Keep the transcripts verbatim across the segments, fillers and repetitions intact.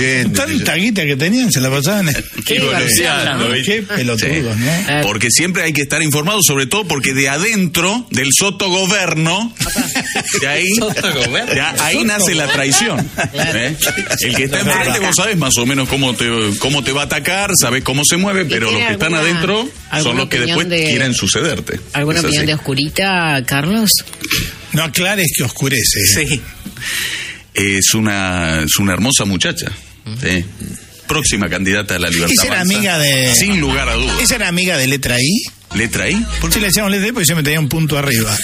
oyentes. Tanta guita que tenían, se la pasaban. Qué diversión, qué pelotudos, Sí. ¿no? Porque siempre hay que estar informado, sobre todo porque de adentro del sotogoverno, de ahí, ya, ahí nace la traición. ¿eh? El que está enfrente, vos sabés más o menos cómo te, cómo te va a atacar, sabés cómo se mueve, pero los que están adentro son los que después de, quieren sucederte. ¿Alguna es opinión así. de Oscurita, Carlos? No aclares que oscurece. Sí. Es una, es una hermosa muchacha. Sí. Próxima candidata a la Libertad ¿Esa era Avanza, amiga de...? sin lugar a dudas. ¿Esa era amiga de letra I? ¿Letra I? ¿Por qué le decíamos letra I? Porque yo me tenía un punto arriba.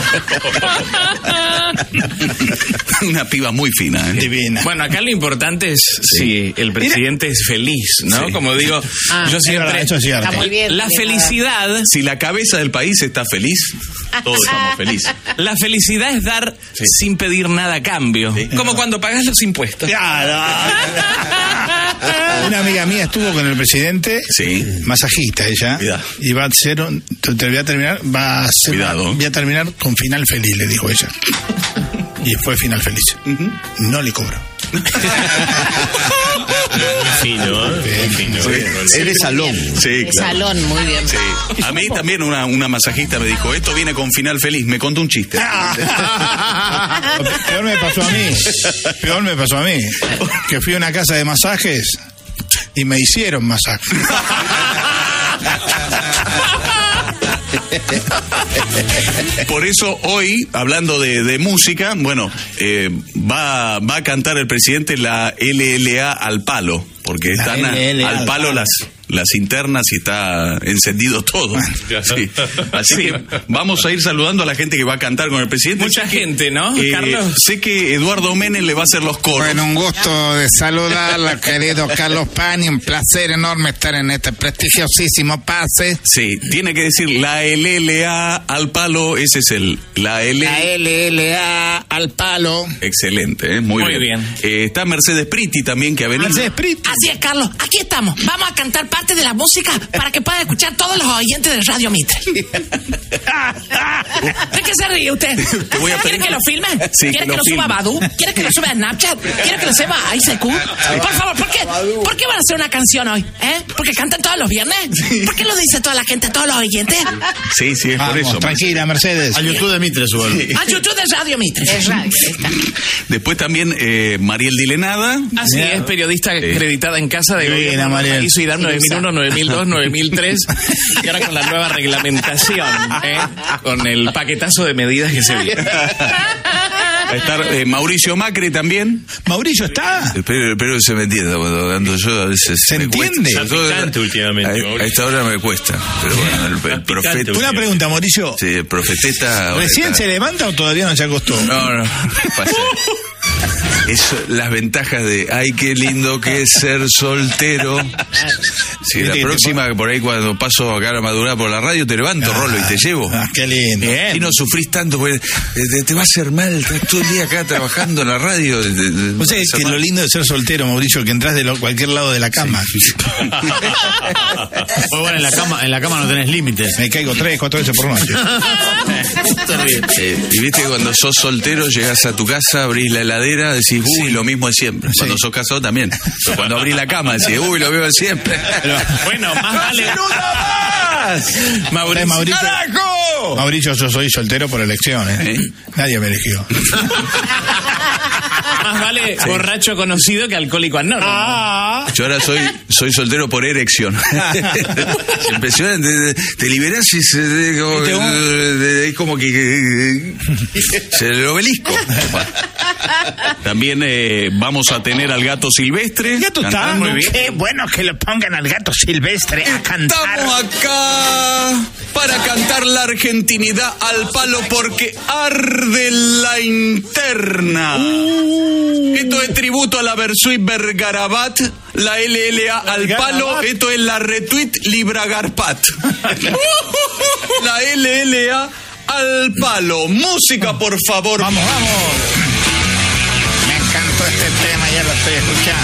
Una piba muy fina, ¿eh? Divina. Bueno, acá lo importante es sí. si el presidente es feliz, ¿no? Sí. Como digo, Ah, yo siempre... verdad, eso es cierto. Está muy bien. La felicidad, Si la cabeza del país está feliz, todos estamos felices. la felicidad es dar Sí. sin pedir nada a cambio. Sí. Como cuando pagas los impuestos. Claro. Una amiga mía estuvo con el presidente, Sí. masajista ella, Cuidado. y va a ser, un- te te voy a terminar, va a ser, Cuidado. voy a terminar con final feliz, le dijo ella. Y fue final feliz. No le cobró. Fino, ¿eh? Fino. Eres salón. Sí, De claro. salón, muy bien. Sí. A mí también una, una masajista me dijo, esto viene con final feliz. Me contó un chiste. Peor me pasó a mí. Peor me pasó a mí. Que fui a una casa de masajes y me hicieron masaje. Por eso hoy, hablando de, de música, bueno, eh, va, va a cantar el presidente la L L A al palo, porque La están a- L L A al al palo palo. las las internas y está encendido todo. Sí. Así Sí. que vamos a ir saludando a la gente que va a cantar con el presidente. Mucha Sé que, gente, ¿no, eh, Carlos? Sé que Eduardo Menem le va a hacer los coros. Bueno, un gusto de saludarla, querido Carlos Pani. Un placer enorme estar en este prestigiosísimo pase. Sí, tiene que decir la L L A al palo, ese es el... La L... La L L A al palo. Excelente, ¿eh? Muy, Muy bien. Eh, está Mercedes Priti también, que ha venido. Mercedes Priti. Así es, Carlos. Aquí estamos. Vamos a cantar parte de la música para que puedan escuchar todos los oyentes de Radio Mitre. ¿De qué se ríe usted? Te voy a ¿Quiere pedir- que lo filme? Sí, ¿Quiere que que lo lo suba a filme. Badu? ¿Quiere que lo suba a Snapchat? ¿Quiere que lo suba a I C Q? Por favor, ¿por qué? ¿Por qué van a hacer una canción hoy? ¿Eh? ¿Porque cantan todos los viernes? ¿Por qué lo dice toda la gente, todos los oyentes? Sí, sí, es por Vamos, eso. tranquila, Mercedes. Al YouTube de Mitre, suelo. A YouTube de Radio Mitre. Es radio, ahí está. Después también eh, Mariel Dilenada. Así es, periodista acreditada en casa de Divina, gobierno. Mariel. Hizo IDAM nueve mil uno, nueve mil dos, nueve mil tres y ahora con la nueva reglamentación, ¿eh? Con el paquetazo de medidas que se viene. Va a estar eh, Mauricio Macri también. Mauricio está. Espero, espero que se me entienda cuando ando yo a veces. ¿Se me entiende? cuesta. Está picante últimamente, A, a Mauricio. esta hora me cuesta. Pero bueno, el, el Está profeta. picante. Una pregunta, Mauricio. Sí, el profeteta. ahora ¿Recién está- se levanta o todavía no se acostó? No, no. Pasa. Eso, las ventajas de ay, qué lindo que es ser soltero. Si la Viste que próxima, por ahí cuando paso acá a la madrugada por la radio, te levanto, Rolo, y te llevo. Ah, qué lindo. Y no sufrís tanto, porque te, te va a hacer mal, estás todo el día acá trabajando en la radio. te- te- te O sea, va a es hacer que mal. lo lindo de ser soltero, Mauricio, que entras de lo- cualquier lado de la cama. Pues bueno, en la cama, en la cama no tenés límites. Me caigo tres, cuatro veces por noche. Eh, y viste que cuando sos soltero, llegas a tu casa, abrís la heladera, decís, uy, lo mismo de siempre. Cuando sos casado también. Pero cuando abrís la cama, decís, uy, lo mismo de siempre. Pero, bueno, más vale. Mauricio, Mauricio, ¡Carajo! Mauricio, yo soy soltero por elección, ¿eh? ¿Eh? Nadie me eligió. Más vale borracho conocido que alcohólico anónimo. Yo ahora soy soy soltero por erección. Es impresionante. Te, te liberás y se, de- como, ¿Viste vos? de- de- es como que, que- se el obelisco. También eh, vamos a tener al gato silvestre. ¿El gato está? cantando. Muy bien. Qué bueno que le pongan al gato silvestre a cantar. Estamos acá para cantar la argentinidad al palo porque arde la interna. Esto es tributo a la Versuit Bergarabat, la L L A al palo. Esto es la Retweet Libragarpat. La L L A al palo. Música, por favor. Vamos, vamos. Me encantó este tema, ya lo estoy escuchando.